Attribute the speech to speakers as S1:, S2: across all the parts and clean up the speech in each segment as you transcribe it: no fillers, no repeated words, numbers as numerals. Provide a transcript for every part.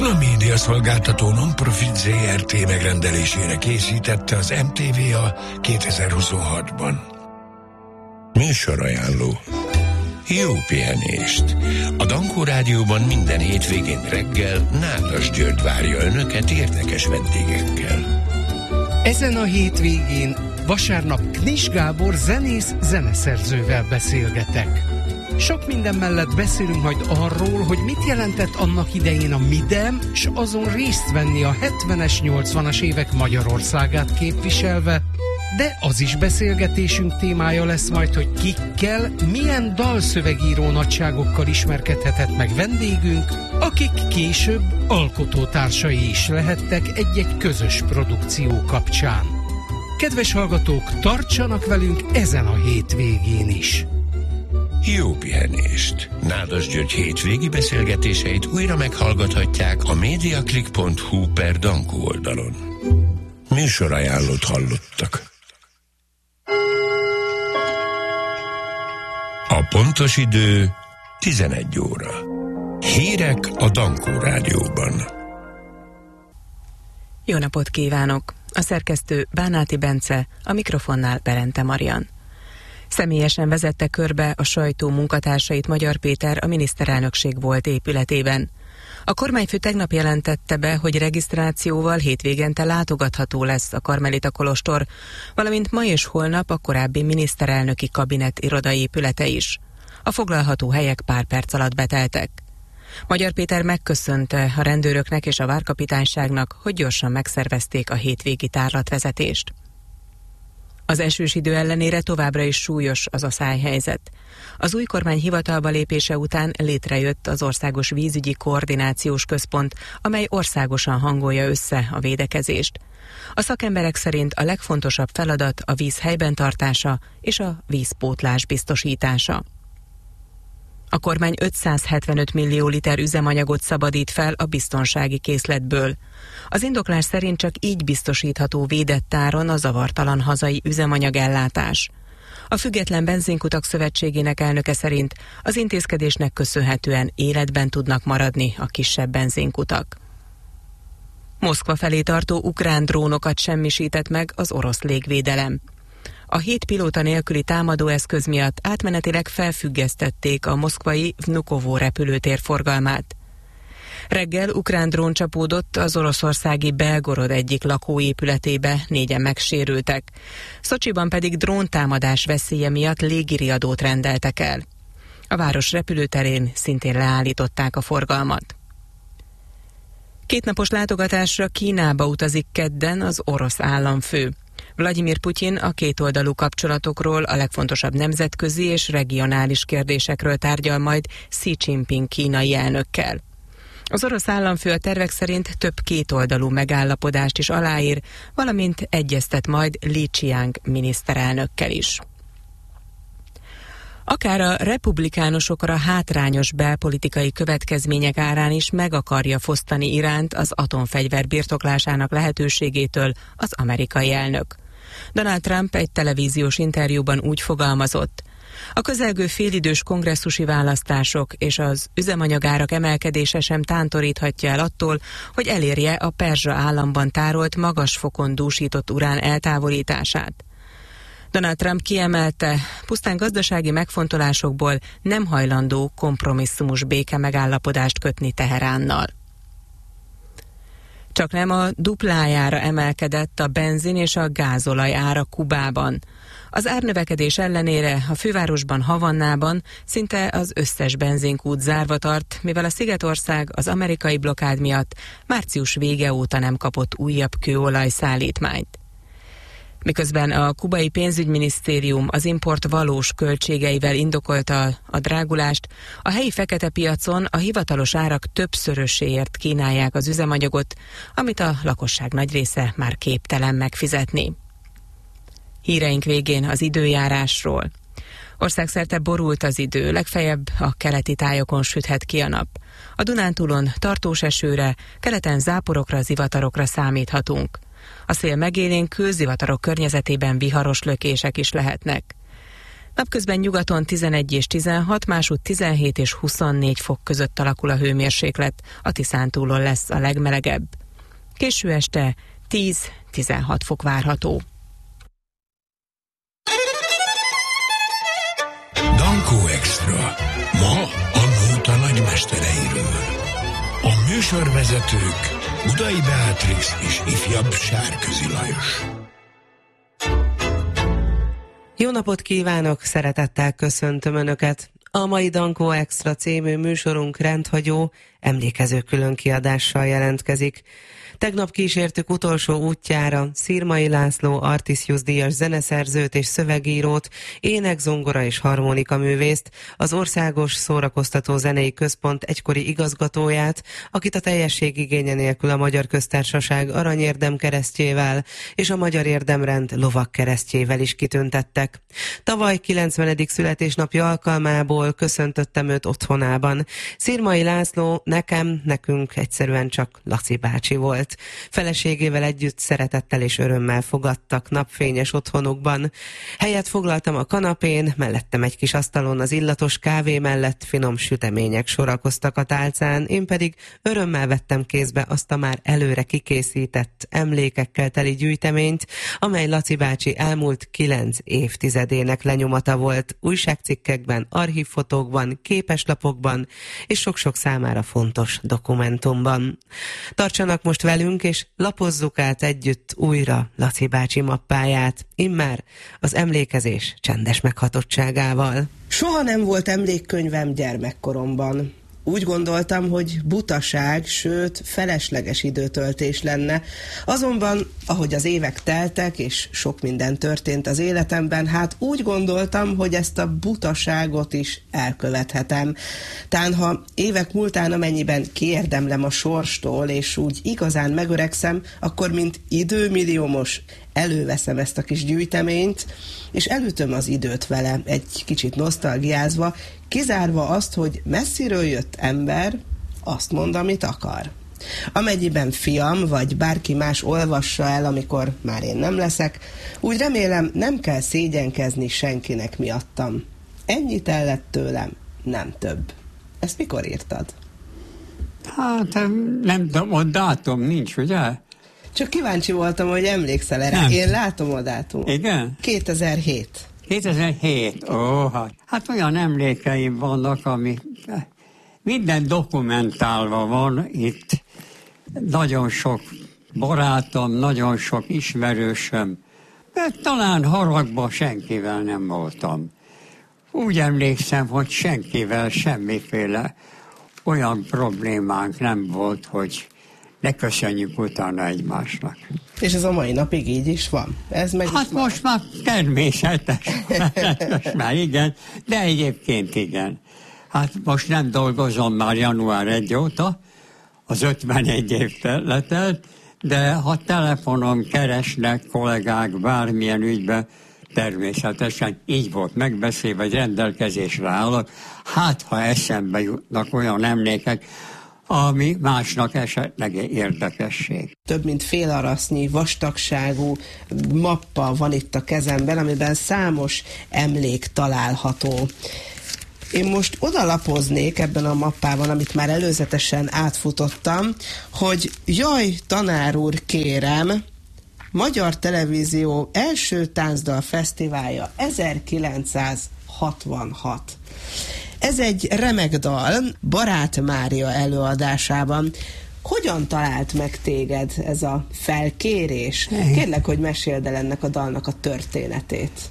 S1: A médiaszolgáltató non-profit ZRT megrendelésére készítette az MTVA 2026-ban. Műsorajánló. Jó pihenést! A Dankó Rádióban minden hétvégén reggel Nádas György várja önöket érdekes vendégekkel.
S2: Ezen a hétvégén vasárnap Knis Gábor zenész zeneszerzővel beszélgetek. Sok minden mellett beszélünk majd arról, hogy mit jelentett annak idején a MIDEM, s azon részt venni a 70-es, 80-as évek Magyarországát képviselve, de az is beszélgetésünk témája lesz majd, hogy kikkel, milyen dalszövegíró nagyságokkal ismerkedhetett meg vendégünk, akik később alkotótársai is lehettek egy-egy közös produkció kapcsán. Kedves hallgatók, tartsanak velünk ezen a hétvégén is!
S1: Jó pihenést! Nádas György hétvégi beszélgetéseit újra meghallgathatják a mediaclick.hu/Dankó oldalon. Műsorajánlót hallottak. A pontos idő 11 óra. Hírek a Dankó Rádióban.
S3: Jó napot kívánok! A szerkesztő Bánáti Bence, a mikrofonnál Berente Marian. Személyesen vezette körbe a sajtó munkatársait Magyar Péter a miniszterelnökség volt épületében. A kormányfő tegnap jelentette be, hogy regisztrációval hétvégente látogatható lesz a Karmelita kolostor, valamint ma és holnap a korábbi miniszterelnöki kabinet irodai épülete is. A foglalható helyek pár perc alatt beteltek. Magyar Péter megköszönte a rendőröknek és a várkapitányságnak, hogy gyorsan megszervezték a hétvégi tárlatvezetést. Az esős idő ellenére továbbra is súlyos az aszályhelyzet. Az új kormány hivatalba lépése után létrejött az Országos Vízügyi Koordinációs Központ, amely országosan hangolja össze a védekezést. A szakemberek szerint a legfontosabb feladat a víz helyben tartása és a vízpótlás biztosítása. A kormány 575 millió liter üzemanyagot szabadít fel a biztonsági készletből. Az indoklás szerint csak így biztosítható védett áron a zavartalan hazai üzemanyagellátás. A Független Benzinkutak Szövetségének elnöke szerint az intézkedésnek köszönhetően életben tudnak maradni a kisebb benzinkutak. Moszkva felé tartó ukrán drónokat semmisített meg az orosz légvédelem. A 7 pilóta nélküli támadóeszköz miatt átmenetileg felfüggesztették a moszkvai Vnukovo repülőtér forgalmát. Reggel ukrán drón csapódott az oroszországi Belgorod egyik lakóépületébe, 4-en megsérültek. Szocsiban pedig dróntámadás veszélye miatt légiriadót rendeltek el. A város repülőterén szintén leállították a forgalmat. 2 napos látogatásra Kínába utazik kedden az orosz államfő. Vladimir Putyin a kétoldalú kapcsolatokról, a legfontosabb nemzetközi és regionális kérdésekről tárgyal majd Xi Jinping kínai elnökkel. Az orosz államfő a tervek szerint több kétoldalú megállapodást is aláír, valamint egyeztet majd Li Qiang miniszterelnökkel is. Akár a republikánusokra hátrányos belpolitikai következmények árán is meg akarja fosztani Iránt az atomfegyver birtoklásának lehetőségétől az amerikai elnök. Donald Trump egy televíziós interjúban úgy fogalmazott: a közelgő félidős kongresszusi választások és az üzemanyagárak emelkedése sem tántoríthatja el attól, hogy elérje a Perzsa államban tárolt magas fokon dúsított urán eltávolítását. Donald Trump kiemelte, pusztán gazdasági megfontolásokból nem hajlandó kompromisszumos békemegállapodást kötni Teheránnal. Csaknem a duplájára emelkedett a benzin és a gázolaj ára Kubában. Az árnövekedés ellenére a fővárosban, Havannában szinte az összes benzinkút zárva tart, mivel a Szigetország az amerikai blokkád miatt március vége óta nem kapott újabb kőolajszállítmányt. Miközben a kubai pénzügyminisztérium az import valós költségeivel indokolta a drágulást, a helyi fekete piacon a hivatalos árak többszöröséért kínálják az üzemanyagot, amit a lakosság nagy része már képtelen megfizetni. Híreink végén az időjárásról. Országszerte borult az idő, legfeljebb a keleti tájokon süthet ki a nap. A Dunántúlon tartós esőre, keleten záporokra, zivatarokra számíthatunk. A szél megélénkül, zivatarok környezetében viharos lökések is lehetnek. Napközben nyugaton 11 és 16, másút 17 és 24 fok között alakul a hőmérséklet, a Tiszántúlon lesz a legmelegebb. Késő este 10-16 fok várható.
S1: Dankó Extra. Ma a nóta nagymestereiről. A műsorvezetők Budai Beatrix és ifjabb Sárközi Lajos.
S4: Jó napot kívánok, szeretettel köszöntöm Önöket! A mai Dankó Extra című műsorunk rendhagyó, emlékező különkiadással jelentkezik. Tegnap kísértük utolsó útjára Szirmai László Artisius díjas zeneszerzőt és szövegírót, ének, zongora és harmonika művészt, az Országos Szórakoztató Zenei Központ egykori igazgatóját, akit a teljesség igénye nélkül a Magyar Köztársaság Aranyérdem keresztjével és a Magyar Érdemrend lovag keresztjével is kitüntettek. Tavaly 90. születésnapja alkalmából köszöntöttem őt otthonában. Szirmai László nekünk egyszerűen csak Laci bácsi volt. Feleségével együtt szeretettel és örömmel fogadtak napfényes otthonukban. Helyet foglaltam a kanapén, mellettem egy kis asztalon az illatos kávé mellett finom sütemények sorakoztak a tálcán, én pedig örömmel vettem kézbe azt a már előre kikészített, emlékekkel teli gyűjteményt, amely Laci bácsi elmúlt 9 évtizedének lenyomata volt, újságcikkekben, archívfotókban, képeslapokban és sok-sok számára fontos dokumentumban. Tartsanak most velünk, és lapozzuk át együtt újra Laci bácsi mappáját, immár az emlékezés csendes meghatottságával. Soha nem volt emlékkönyvem gyermekkoromban. Úgy gondoltam, hogy butaság, sőt, felesleges időtöltés lenne. Azonban, ahogy az évek teltek, és sok minden történt az életemben, hát úgy gondoltam, hogy ezt a butaságot is elkövethetem. Tán, ha évek múltán amennyiben kiérdemlem a sorstól, és úgy igazán megöregszem, akkor mint időmilliómos előveszem ezt a kis gyűjteményt, és elütöm az időt vele, egy kicsit nosztalgiázva, kizárva azt, hogy messziről jött ember azt mond, amit akar. Amennyiben fiam, vagy bárki más olvassa el, amikor már én nem leszek, úgy remélem, nem kell szégyenkezni senkinek miattam. Ennyit el lett tőlem, nem több. Ezt mikor írtad?
S5: Hát nem tudom, a dátum nincs, ugye?
S4: Csak kíváncsi voltam, hogy emlékszel erre. Nem. Én látom a dátumot.
S5: Igen?
S4: 2007.
S5: 2007, hát olyan emlékeim vannak, ami minden dokumentálva van itt. Nagyon sok barátom, nagyon sok ismerősöm, mert talán haragba senkivel nem voltam. Úgy emlékszem, hogy senkivel semmiféle olyan problémánk nem volt, hogy ne köszönjük utána egymásnak.
S4: És ez a mai napig így is van? Ez meg
S5: hát most már természetes. Most már igen, de egyébként igen. Hát most nem dolgozom már január 1 óta, az 51 év letelt, de ha telefonon keresnek kollégák bármilyen ügybe, természetesen így volt megbeszélve, hogy rendelkezésre állok. Hát, ha eszembe jutnak olyan emlékek, ami másnak esetleg érdekesség.
S4: Több mint fél arasznyi vastagságú mappa van itt a kezemben, amiben számos emlék található. Én most odalapoznék ebben a mappában, amit már előzetesen átfutottam, hogy jaj, tanár úr, kérem, Magyar Televízió első táncdal fesztiválja 1966. Ez egy remek dal, Barát Mária előadásában. Hogyan talált meg téged ez a felkérés? Kérlek, hogy meséld el ennek a dalnak a történetét.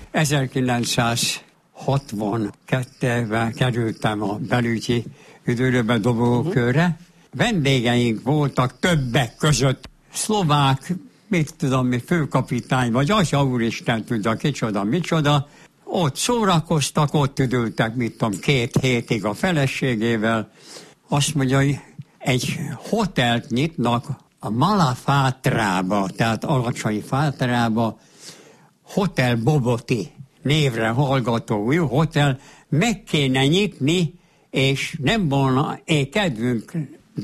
S5: 1962-ben kerültem a belügyi üdülőbe dobókörre. Vendégeink voltak többek között szlovák, mit tudom mi, főkapitány, vagy Atya úristen tudja, micsoda. Ott szórakoztak, ott üdültek, mit tudom, 2 hétig a feleségével. Azt mondja, hogy egy hotelt nyitnak a Malafátrába, tehát Alacsony Fátrába, Hotel Boboti névre hallgató új hotel, meg kéne nyitni, és nem volna kedvünk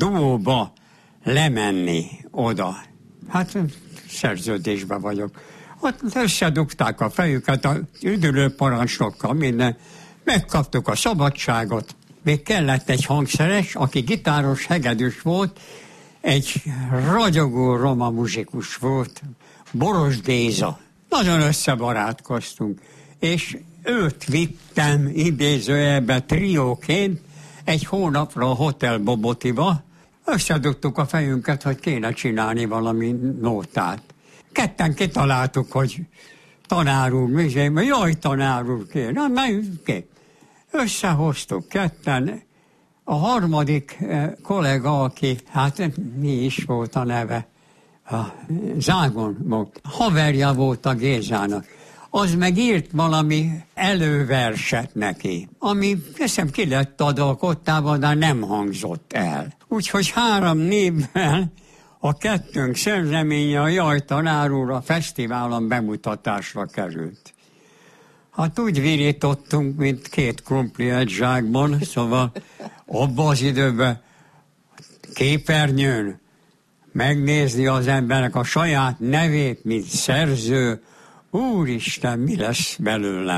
S5: duóba lemenni oda. Hát szerződésben vagyok. Ott összedugták a fejüket az üdülőparancsnokkal, minden. Megkaptuk a szabadságot. Még kellett egy hangszeres, aki gitáros, hegedűs volt, egy ragyogó roma muzsikus volt, Boros Géza. Nagyon összebarátkoztunk, és őt vittem idézőjelbe trióként egy hónapra a Hotel Bobotiba. Összedugtuk a fejünket, hogy kéne csinálni valami nótát. Ketten kitaláltuk, hogy tanár úr, jaj, tanár úr, kéne, összehoztuk ketten. A harmadik kollega, aki, hát mi is volt a neve, a Zágon, haverja volt a Gézának, az meg írt valami előverset neki, ami hiszem ki lett adva a kottában, de nem hangzott el. Úgyhogy 3 névvel a kettőnk szerzeménye, a Jaj, tanár úr, a fesztiválon bemutatásra került. Hát úgy virítottunk, mint 2 krumpli egy zsákban, szóval abban az időben képernyőn megnézni az embernek a saját nevét, mint szerző, úristen, mi lesz belőlem.